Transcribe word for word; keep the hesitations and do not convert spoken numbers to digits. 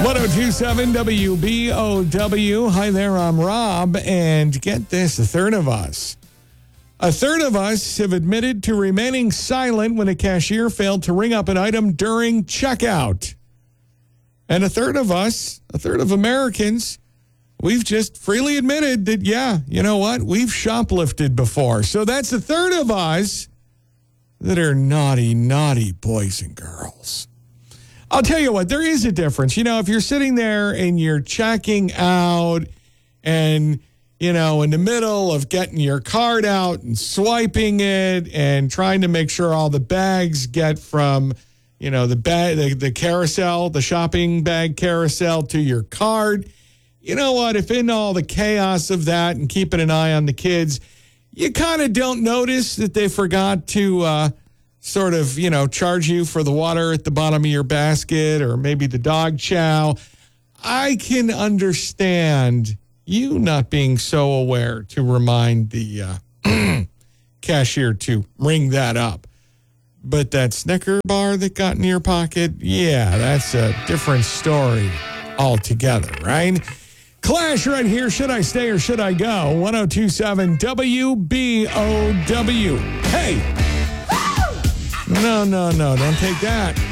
one oh two point seven W B O W. Hi there, I'm Rob. And get this, a third of us. A third of us have admitted to remaining silent when a cashier failed to ring up an item during checkout. And a third of us, a third of Americans, we've just freely admitted that, yeah, you know what? We've shoplifted before. So that's a third of us that are naughty, naughty boys and girls. I'll tell you what, there is a difference. You know, if you're sitting there and you're checking out and, you know, in the middle of getting your card out and swiping it and trying to make sure all the bags get from, you know, the bag, the, the carousel, the shopping bag carousel to your card. You know what? If in all the chaos of that and keeping an eye on the kids, you kind of don't notice that they forgot to uh, sort of, you know, charge you for the water at the bottom of your basket or maybe the dog chow. I can understand you not being so aware to remind the uh, cashier to ring that up. But that Snicker bar that got in your pocket, yeah, that's a different story altogether, right? Clash right here. Should I stay or should I go? one oh two point seven W B O W. Hey! No, no, no, don't take that.